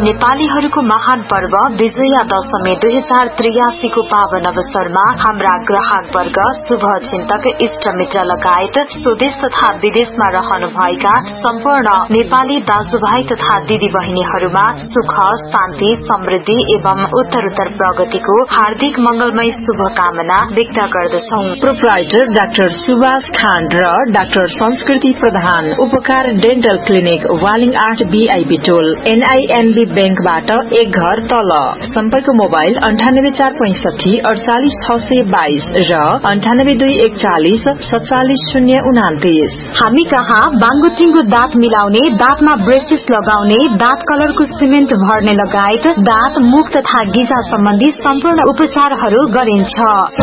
नेपालीहरूको महान पर्व विजया दशमी 2083 को पावन अवसरमा हाम्रा ग्राहक वर्ग, शुभ चिन्तक, इष्ट मित्र लगायत स्वदेश तथा विदेशमा रहनुभएका सम्पूर्ण नेपाली दाजुभाइ तथा दिदी बहिनीहरूमा सुख, शान्ति, समृद्धि एवं उत्तरोत्तर प्रगतिको हार्दिक मंगलमय शुभकामना व्यक्त गर्दछौं। प्रोप्राइटर डाक्टर सुभाष खान र डाक्टर संस्कृति प्रधान, उपकार डेन्टल क्लिनिक, वालिङ 8 बीआईबी टोल, NINB बैंकबाट एक घर तल। सम्पर्क मोबाइल 98465 48622 र 98241 47029। हामी कहाँ बाङ्गोटिङ्गो दाँत मिलाउने, दाँतमा ब्रेसेस लगाउने, दाँत कलरको सिमेन्ट भर्ने लगायत दाँत, मुख तथा गिजा सम्बन्धी सम्पूर्ण उपचारहरू गरिन्छ।